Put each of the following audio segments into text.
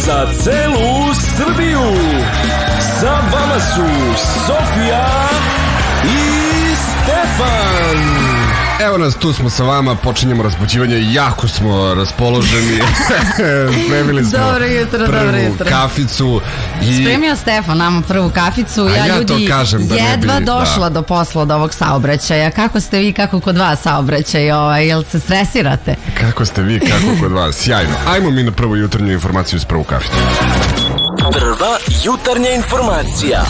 za celu Srbiju. Sa vama su Sofija i Stefan. Evo nas, tu smo sa vama, počinjemo razbuđivanje, jako smo raspoloženi. Spremili smo prvu kaficu. Spremio Stefan nama prvu kaficu. Ja ljudi, to kažem da jedva došla do posla od ovog saobraćaja. Kako ste vi, kako kod vas saobraćaj? Jel se stresirate? Kako ste vi, kako kod vas? Sjajno. Ajmo mi na prvu jutarnju informaciju s prvu kaficu. Prva jutarnja informacija.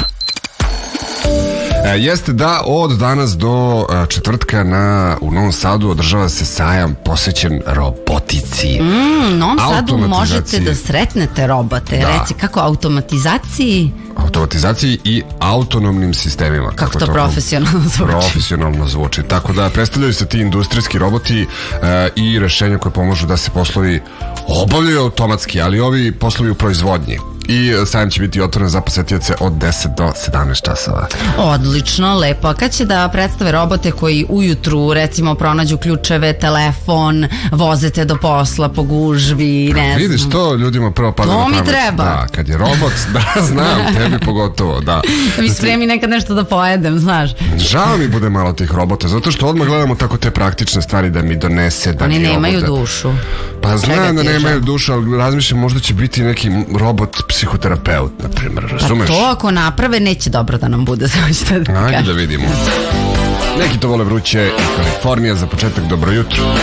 Jeste da od danas do četvrtka u Novom Sadu održava se sajam posvećen robotici. U Novom Sadu možete da sretnete robote. Da. Reci, kako automatizaciji i autonomnim sistemima. Kako to profesionalno zvuči. Tako da predstavljaju se ti industrijski roboti i rešenja koje pomožu da se poslovi obavljaju automatski, ali ovi poslovi u proizvodnji. I sajam će biti otvoren za posetioce od 10 do 17 časova. Odlično, lepo. A kad će da predstave robote koji ujutru, recimo, pronađu ključeve, telefon, vozete do posla po gužvi, ne znam. Vidiš, to ljudima prvo pada na pamet. To mi treba. Da, kad je robot, da, znam, tebi pogotovo, da. Mi spremi nekad nešto da pojedem, znaš. Žao mi bude malo tih robota, zato što odmah gledamo tako te praktične stvari da mi donese, da mi Oni nemaju dušu. Pa znam da nemaju dušu, ali razmišljam, možda će biti neki robot psihoterapeut, na primjer, razumeš? Pa to ako naprave neće dobro da nam bude. Ajde da vidimo. Neki to vole vruće i Kalifornija za početak, dobro jutro.